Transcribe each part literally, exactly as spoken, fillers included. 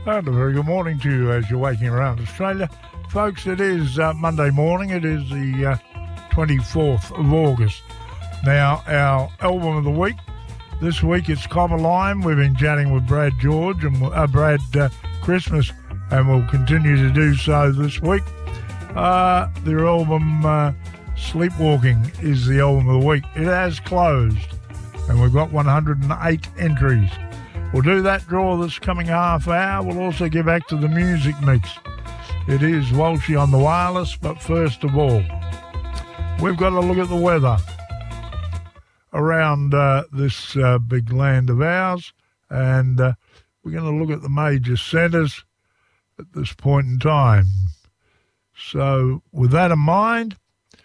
And a very good morning to you as you're waking around Australia. Folks, it is uh, Monday morning. It is the uh, twenty-fourth of August. Now, our album of the week. This week it's Copper Line. We've been chatting with Brad George and uh, Brad uh, Christmas, and we'll continue to do so this week. Uh, their album uh, Sleepwalking is the album of the week. It has closed, and we've got one hundred eight entries. We'll do that draw this coming half hour. We'll also get back to the music mix. It is Walshy on the wireless, but first of all, we've got to look at the weather around uh, this uh, big land of ours, and uh, we're going to look at the major centres at this point in time. So with that in mind,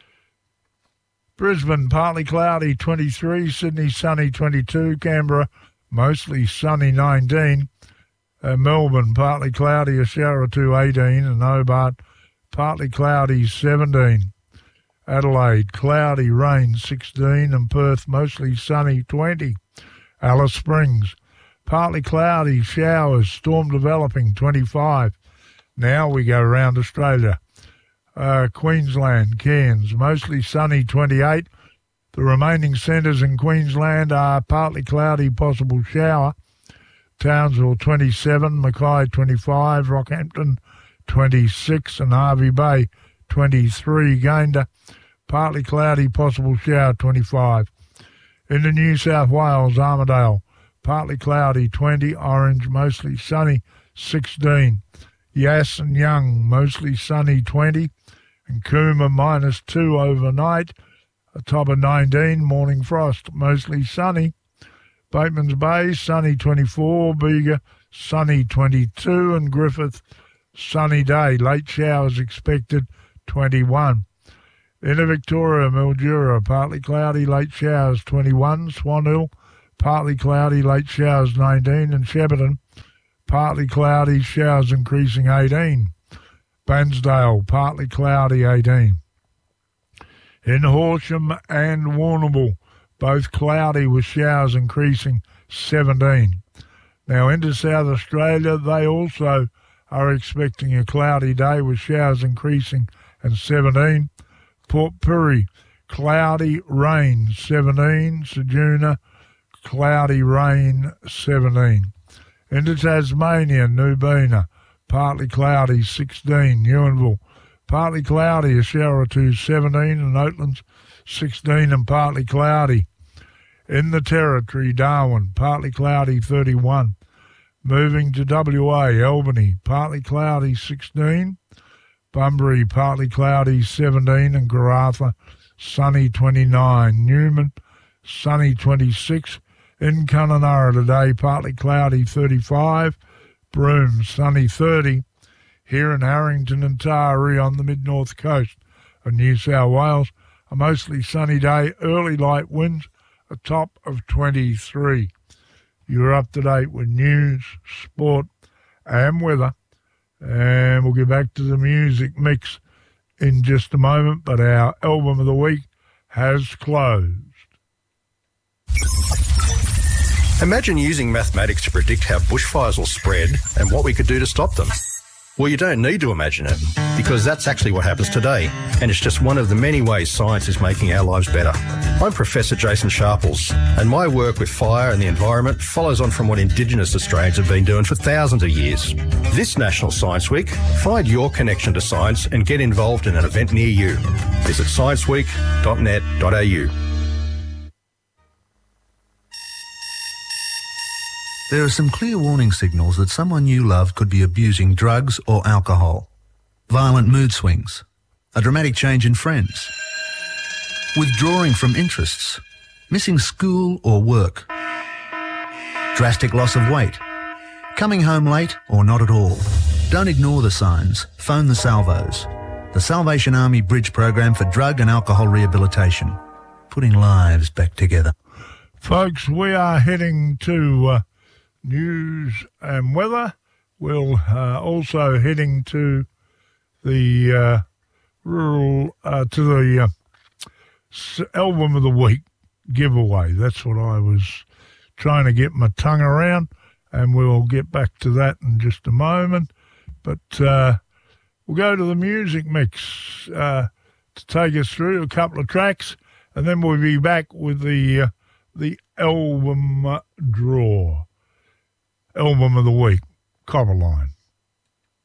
Brisbane, partly cloudy, twenty-three, Sydney, sunny, twenty-two, Canberra, mostly sunny, nineteen. Uh, Melbourne, partly cloudy, a shower or two, eighteen. And Hobart, partly cloudy, seventeen. Adelaide, cloudy, rain, sixteen. And Perth, mostly sunny, twenty. Alice Springs, partly cloudy, showers, storm developing, twenty-five. Now we go around Australia. Uh, Queensland, Cairns, mostly sunny, twenty-eight. The remaining centres in Queensland are partly cloudy, possible shower. Townsville, twenty-seven, Mackay, twenty-five, Rockhampton, twenty-six, and Hervey Bay, twenty-three. Gayndah, partly cloudy, possible shower, twenty-five. Into New South Wales, Armidale, partly cloudy, twenty. Orange, mostly sunny, sixteen. Yass and Young, mostly sunny, twenty. And Cooma, minus two overnight, a top of nineteen. Morning frost, mostly sunny. Bateman's Bay, sunny, twenty-four. Bega, sunny, twenty-two. And Griffith, sunny day. Late showers expected, twenty-one. Into Victoria, Mildura, partly cloudy, late showers, twenty-one. Swan Hill, partly cloudy, late showers, nineteen. And Shepparton, partly cloudy, showers increasing, eighteen. Bansdale, partly cloudy, eighteen. In Horsham and Warrnambool, both cloudy with showers increasing, seventeen. Now into South Australia, they also are expecting a cloudy day with showers increasing and seventeen. Port Pirie, cloudy, rain, seventeen. Ceduna, cloudy, rain, seventeen. Into Tasmania, Nubina, partly cloudy, sixteen. Ewanville, partly cloudy, a shower or two, seventeen. And Oatlands, sixteen and partly cloudy. In the Territory, Darwin, partly cloudy, thirty-one. Moving to W A, Albany, partly cloudy, sixteen. Bunbury, partly cloudy, seventeen. And Karratha, sunny, twenty-nine. Newman, sunny, twenty-six. In Kununurra today, partly cloudy, thirty-five. Broome, sunny, thirty. Here in Harrington and Taree on the mid-north coast of New South Wales, a mostly sunny day, early light winds, a top of twenty-three. You're up to date with news, sport and weather. And we'll get back to the music mix in just a moment, but our album of the week has closed. Imagine using mathematics to predict how bushfires will spread and what we could do to stop them. Well, you don't need to imagine it, because that's actually what happens today, and it's just one of the many ways science is making our lives better. I'm Professor Jason Sharples, and my work with fire and the environment follows on from what Indigenous Australians have been doing for thousands of years. This National Science Week, find your connection to science and get involved in an event near you. Visit science week dot net dot a u. There are some clear warning signals that someone you love could be abusing drugs or alcohol. Violent mood swings, a dramatic change in friends, withdrawing from interests, missing school or work, drastic loss of weight, coming home late or not at all. Don't ignore the signs. Phone the Salvos, the Salvation Army Bridge Program for Drug and Alcohol Rehabilitation, putting lives back together. Folks, we are heading to Uh, news and weather. We'll uh, also heading to the uh, rural uh, to the uh, album of the week giveaway. That's what I was trying to get my tongue around. and we'll get back to that in just a moment. But uh, we'll go to the music mix uh, to take us through a couple of tracks, and then we'll be back with the uh, the album uh, draw, album of the week, Copperline.